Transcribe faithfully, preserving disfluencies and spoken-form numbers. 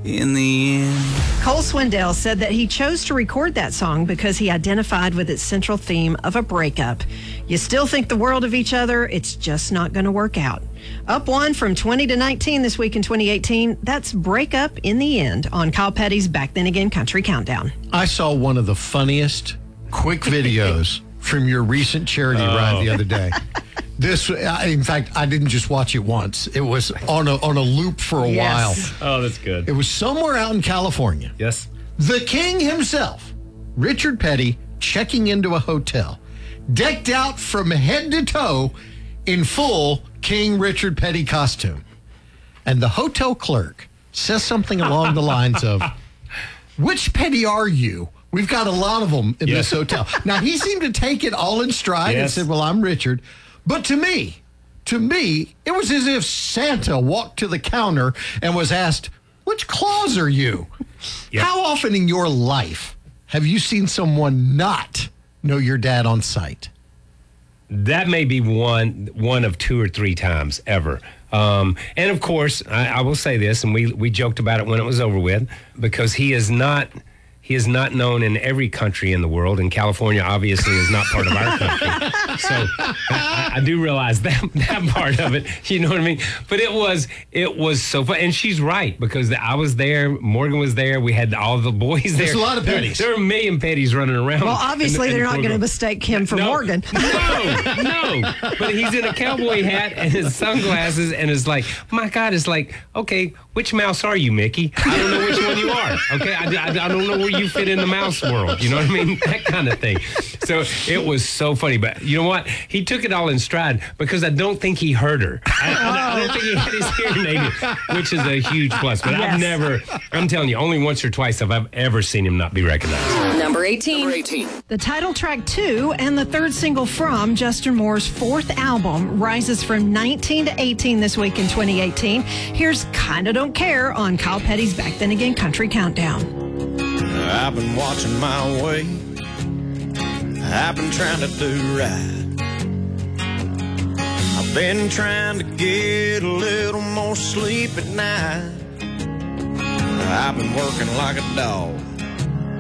in the end. Cole Swindell said that he chose to record that song because he identified with its central theme of a breakup. You still think the world of each other, it's just not going to work out. Up one from twenty to nineteen this week in twenty eighteen. That's Breakup in the End on Kyle Petty's Back Then Again Country Countdown. I saw one of the funniest quick videos from your recent charity oh. ride the other day. This, in fact, I didn't just watch it once. It was on a on a loop for a yes. while. Oh, that's good. It was somewhere out in California. Yes. The king himself, Richard Petty, checking into a hotel, decked out from head to toe in full King Richard Petty costume. And the hotel clerk says something along the lines of, "Which Petty are you? We've got a lot of them in yes. this hotel." Now, he seemed to take it all in stride yes. and said, "Well, I'm Richard." But to me, to me, it was as if Santa walked to the counter and was asked, "Which clause are you?" Yep. How often in your life have you seen someone not know your dad on sight? That may be one one of two or three times ever. Um, and of course, I, I will say this, and we we joked about it when it was over with, because he is not he is not known in every country in the world, and California obviously is not part of our country. So I, I do realize that that part of it, you know what I mean? But it was it was so fun, and she's right, because I was there, Morgan was there, we had all the boys there. There's a lot of Petties. There, there were a million Petties running around. Well, obviously they're not going to mistake him for no, Morgan. No, no. But he's in a cowboy hat and his sunglasses, and it's like, my God, it's like, okay, which mouse are you, Mickey? I don't know which one you are. Okay, I, I, I don't know where you fit in the mouse world. You know what I mean? That kind of thing. So it was so funny. But you know what? He took it all in stride, because I don't think he heard her. I, I, I don't think he had his hearing aid, which is a huge plus. But yes. I've never, I'm telling you, only once or twice have I ever seen him not be recognized. Number eighteen. Number eighteen. The title track two and the third single from Justin Moore's fourth album rises from nineteen to eighteen this week in twenty eighteen. Here's Kinda Don't Care on Kyle Petty's Back Then Again Country Countdown. I've been watching my way. I've been trying to do right. I've been trying to get a little more sleep at night. I've been working like a dog.